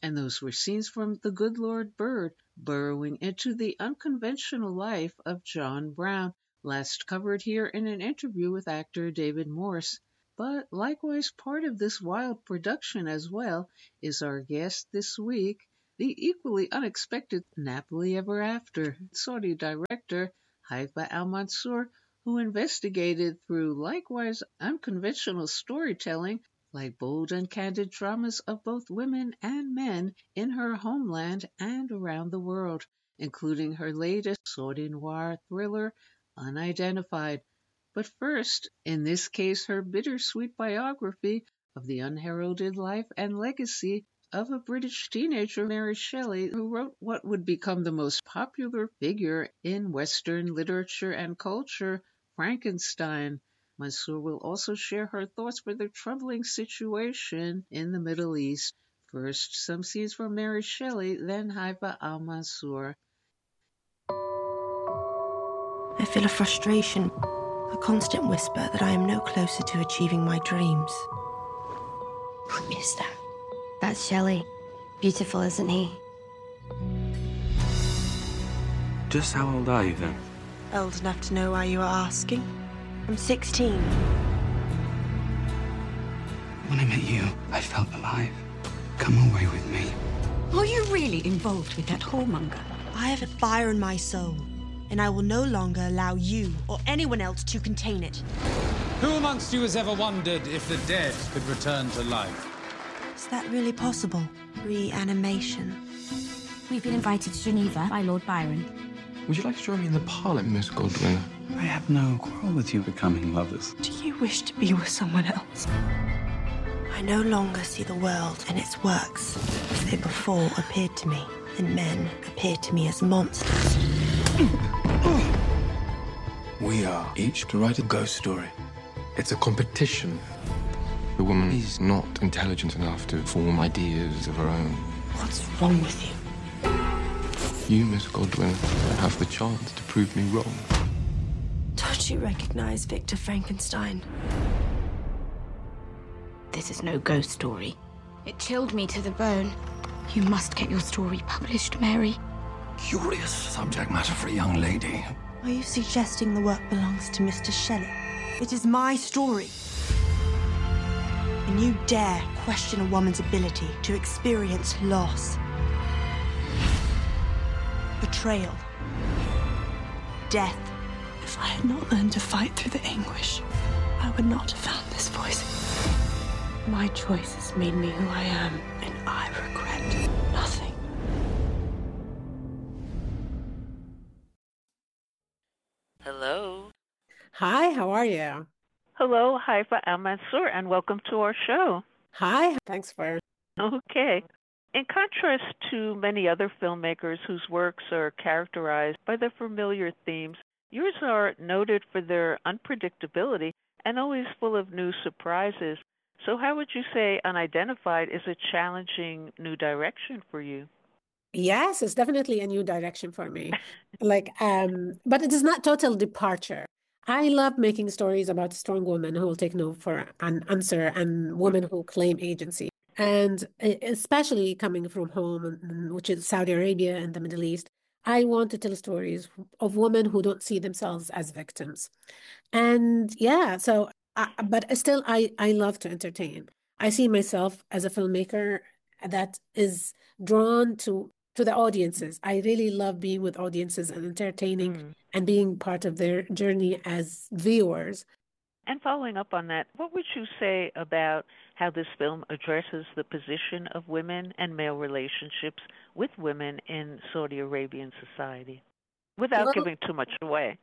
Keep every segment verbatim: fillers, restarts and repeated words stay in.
And those were scenes from The Good Lord Bird, burrowing into the unconventional life of John Brown, last covered here in an interview with actor David Morse. But likewise part of this wild production as well is our guest this week, the equally unexpected Napoli Ever After Saudi director Haifa Al-Mansour, who investigated through likewise unconventional storytelling like bold and candid dramas of both women and men in her homeland and around the world, including her latest Saudi noir thriller, Unidentified. But first, in this case, her bittersweet biography of the unheralded life and legacy of a British teenager, Mary Shelley, who wrote what would become the most popular figure in Western literature and culture, Frankenstein. Mansour will also share her thoughts for the troubling situation in the Middle East. First, some scenes from Mary Shelley, then Haifa Al-Mansour. I feel a frustration, a constant whisper that I am no closer to achieving my dreams. Who is that? That's Shelley. Beautiful, isn't he? Just how old are you then? Old enough to know why you are asking. I'm sixteen. When I met you, I felt alive. Come away with me. Are you really involved with that whoremonger? I have a fire in my soul, and I will no longer allow you or anyone else to contain it. Who amongst you has ever wondered if the dead could return to life? Is that really possible? Reanimation. We've been invited to Geneva by Lord Byron. Would you like to join me in the Parliament, Miss Goldwyn? I have no quarrel with you becoming lovers. Do you wish to be with someone else? I no longer see the world and its works as they before appeared to me, and men appear to me as monsters. We are each to write a ghost story. It's a competition. The woman is not intelligent enough to form ideas of her own. What's wrong with you? You, Miss Goldwyn, have the chance to prove me wrong. Don't you recognize Victor Frankenstein? This is no ghost story. It chilled me to the bone. You must get your story published, Mary. Curious subject matter for a young lady. Are you suggesting the work belongs to Mister Shelley? It is my story. And you dare question a woman's ability to experience loss, betrayal, death. If I had not learned to fight through the anguish, I would not have found this voice. My choices made me who I am, and I regret nothing. Hello. Hi, how are you? Hello, Haifa Al-Mansour, and welcome to our show. Hi, thanks for... Okay. In contrast to many other filmmakers whose works are characterized by their familiar themes, yours are noted for their unpredictability and always full of new surprises. So how would you say Unidentified is a challenging new direction for you? Yes, it's definitely a new direction for me. Like, um, but it is not total departure. I love making stories about strong women who will take no for an answer and women who claim agency. And especially coming from home, which is Saudi Arabia and the Middle East, I want to tell stories of women who don't see themselves as victims. And yeah, so, I, but still, I, I love to entertain. I see myself as a filmmaker that is drawn to, to the audiences. I really love being with audiences and entertaining mm. and being part of their journey as viewers. And following up on that, what would you say about how this film addresses the position of women and male relationships with women in Saudi Arabian society, without well, giving too much away?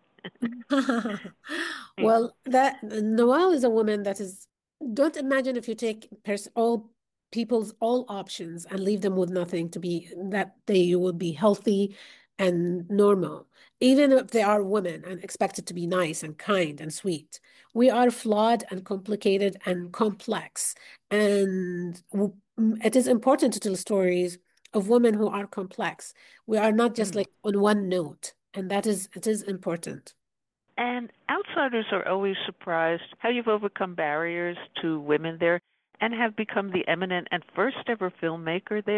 Well, that Noelle is a woman that is, don't imagine if you take pers- all people's all options and leave them with nothing to be, that they will be healthy and normal, even if they are women and expected to be nice and kind and sweet. We are flawed and complicated and complex. And it is important to tell stories of women who are complex. We are not just mm. like on one note, and that is, it is important. And outsiders are always surprised how you've overcome barriers to women there and have become the eminent and first ever filmmaker there.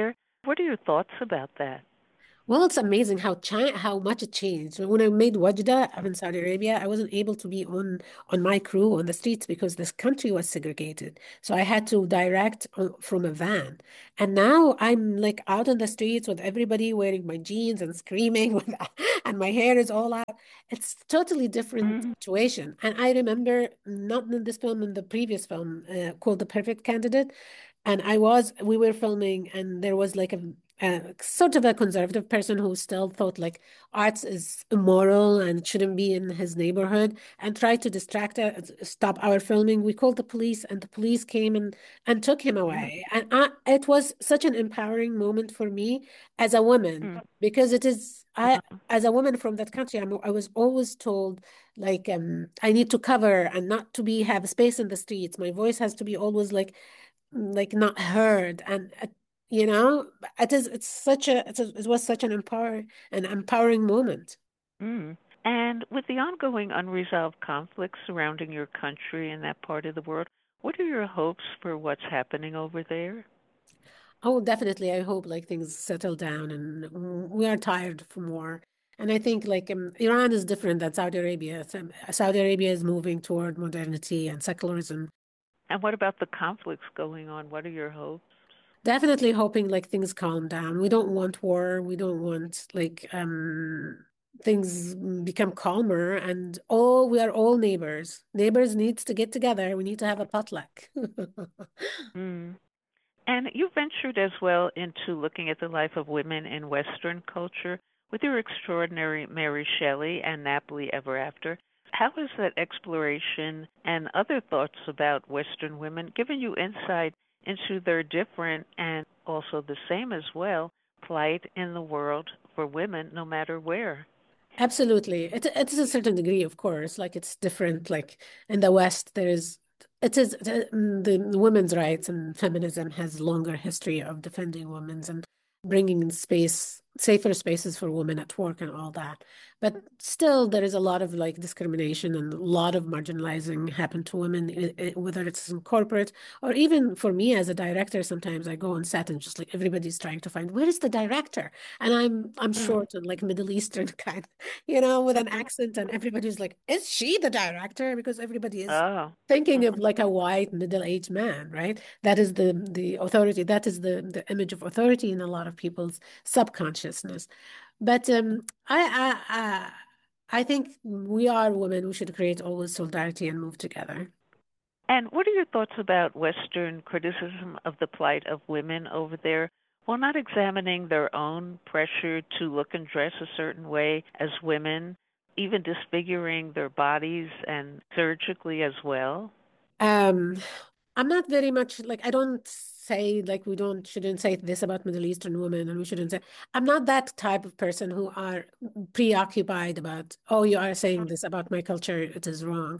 What are your thoughts about that? Well, it's amazing how China, how much it changed. When I made Wajda up in Saudi Arabia, I wasn't able to be on on my crew on the streets because this country was segregated. So I had to direct uh, from a van. And now I'm like out on the streets with everybody wearing my jeans and screaming with, and my hair is all out. It's totally different Mm-hmm. situation. And I remember not in this film, in the previous film uh, called The Perfect Candidate. And I was, we were filming, and there was like a uh, sort of a conservative person who still thought like arts is immoral and shouldn't be in his neighborhood and tried to distract us, stop our filming. We called the police, and the police came and and took him away. And I, it was such an empowering moment for me as a woman, Mm-hmm. because it is I as a woman from that country, I'm, I was always told like um I need to cover and not to be have space in the streets. My voice has to be always like like not heard, and uh, you know it is it's such a, it's a it was such an empower an empowering moment. Mm. And with the ongoing unresolved conflicts surrounding your country and that part of the world, what are your hopes for what's happening over there? Oh, definitely, I hope like things settle down, and mm, we are tired from war. And I think like um, Iran is different than Saudi Arabia. So, Saudi Arabia is moving toward modernity and secularism. And what about the conflicts going on? What are your hopes? Definitely hoping like things calm down. We don't want war. We don't want like um things become calmer, and all we are all neighbors. Neighbors needs to get together. We need to have a potluck. Mm. And you ventured as well into looking at the life of women in Western culture with your extraordinary Mary Shelley and Napoli Ever After. How has that exploration and other thoughts about Western women given you insight into their different and also the same as well plight in the world for women, no matter where? Absolutely. It it is a certain degree, of course. Like it's different. Like in the West, there is it is the, the women's rights and feminism has longer history of defending women's and bringing in space, safer spaces for women at work and all that. But still, there is a lot of like discrimination and a lot of marginalizing happen to women, i- i- whether it's in corporate or even for me as a director. Sometimes I go on set and just like everybody's trying to find where is the director, and I'm I'm Mm. short and like Middle Eastern kind, you know, with an accent, and everybody's like, is she the director? Because everybody is Oh. thinking of like a white middle-aged man, right? That is the the authority. That is the the image of authority in a lot of people's subconsciousness. But um, I I I, I think we are women. We should create always solidarity and move together. And what are your thoughts about Western criticism of the plight of women over there while not examining their own pressure to look and dress a certain way as women, even disfiguring their bodies and surgically as well? Um, I'm not very much like I don't say like we don't shouldn't say this about Middle Eastern women, and we shouldn't say I'm not that type of person who are preoccupied about, oh, you are saying this about my culture, it is wrong.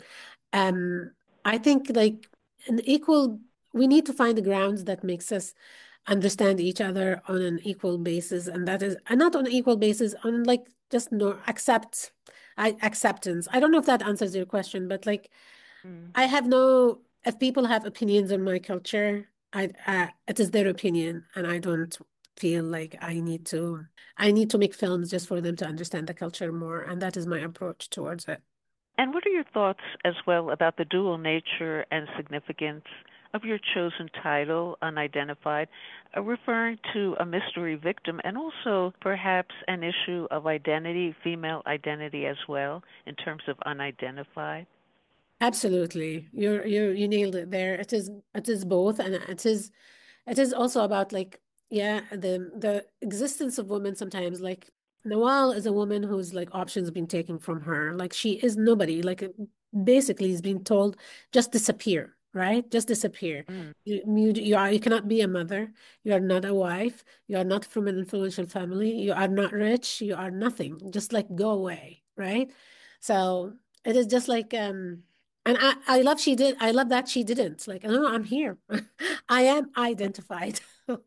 Um, I think like an equal we need to find the grounds that makes us understand each other on an equal basis, and that is and not on an equal basis, on like just no accept I acceptance. I don't know if that answers your question, but like Mm. I have no, if people have opinions on my culture, I, uh, it is their opinion, and I don't feel like I need to, I need to make films just for them to understand the culture more, and that is my approach towards it. And what are your thoughts as well about the dual nature and significance of your chosen title, Unidentified, uh, referring to a mystery victim and also perhaps an issue of identity, female identity as well, in terms of unidentified? Absolutely. You're you you nailed it there. It is it is both, and it is it is also about like, yeah, the the existence of women sometimes, like Nawal is a woman whose like options been taken from her. Like she is nobody. Like basically is being told just disappear, right? Just disappear. Mm. You, you you are you cannot be a mother. You are not a wife. You are not from an influential family. You are not rich. You are nothing. Just like go away, right? So it is just like um and I, I love she did I love that she didn't. Like, no, I'm here. I am identified.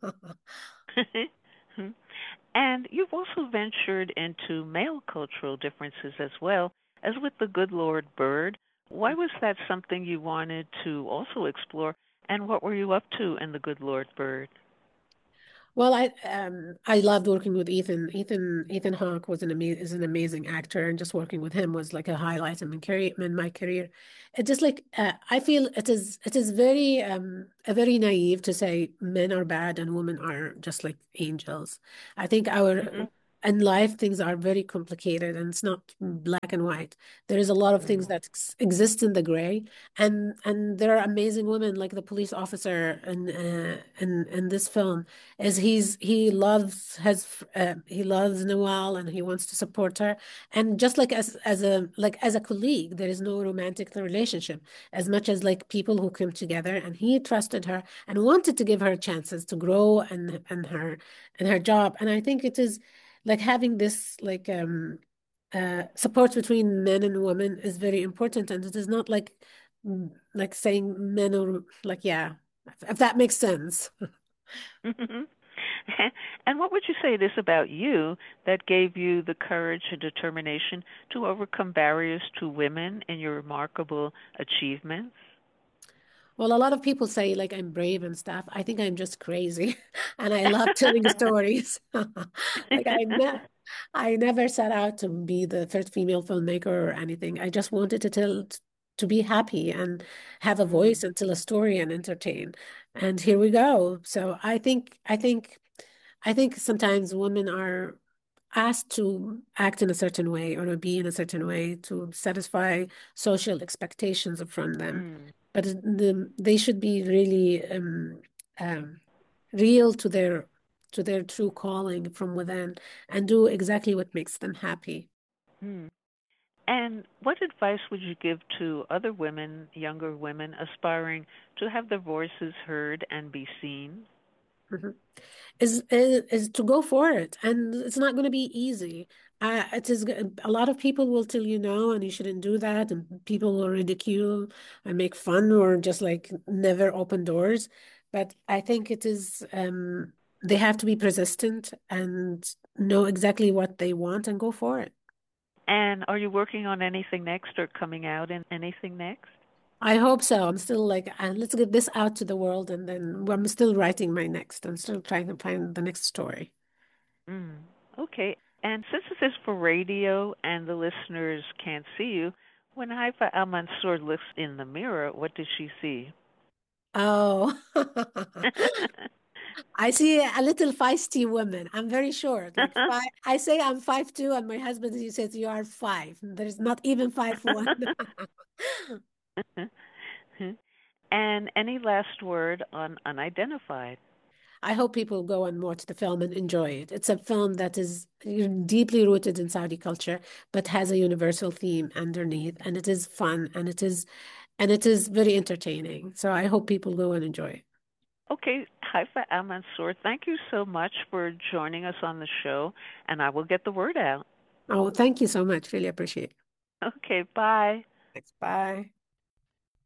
And you've also ventured into male cultural differences as well, as with the Good Lord Bird. Why was that something you wanted to also explore, and what were you up to in the Good Lord Bird? Well, I um I loved working with Ethan. Ethan Ethan Hawke was an ama is an amazing actor, and just working with him was like a highlight in my career. In my career, it just like uh, I feel it is it is very um a very naive to say men are bad and women are just like angels. I think our Hmm. in life things are very complicated, and it's not black and white. There is a lot of things Mm. that ex exist in the gray, and and there are amazing women like the police officer in uh, in in this film is he's he loves his uh, he loves Noelle and he wants to support her, and just like as as a like as a colleague there is no romantic relationship as much as like people who come together, and he trusted her and wanted to give her chances to grow and and her and her job. And I think it is like having this like um uh support between men and women is very important, and it is not like mm, like saying men or like yeah, if, if that makes sense. And what would you say it is about you that gave you the courage and determination to overcome barriers to women in your remarkable achievements? Well, a lot of people say like I'm brave and stuff. I think I'm just crazy, and I love telling stories. Like I ne I never set out to be the first female filmmaker or anything. I just wanted to tell to be happy and have a voice Mm. and tell a story and entertain. And here we go. So I think I think I think sometimes women are asked to act in a certain way or to be in a certain way to satisfy social expectations from them. Mm. But the, they should be really um, um, real to their to their true calling from within and do exactly what makes them happy. Mm. And what advice would you give to other women, younger women, aspiring to have their voices heard and be seen? Mhm. Is, is is to go for it, and it's not going to be easy. Uh, it is g- a lot of people will tell you no, and you shouldn't do that, and people will ridicule and make fun or just like never open doors. But I think it is um, they have to be persistent and know exactly what they want and go for it. And are you working on anything next or coming out in anything next? I hope so. I'm still like, uh, let's get this out to the world, and then well, I'm still writing my next. I'm still trying to find the next story. Mm. Okay. And since this is for radio and the listeners can't see you, when Haifa Al Mansour looks in the mirror, what does she see? Oh, I see a little feisty woman. I'm very short. Like five, I say I'm five two, and my husband he says you are five. There's not even five one. And any last word on Unidentified? I hope people go and watch the film and enjoy it. It's a film that is deeply rooted in Saudi culture, but has a universal theme underneath, and it is fun and it is and it is very entertaining. So I hope people go and enjoy it. Okay, Haifa Al Mansour, thank you so much for joining us on the show, and I will get the word out. Oh, thank you so much. Really appreciate it. Okay, bye. Thanks. Bye.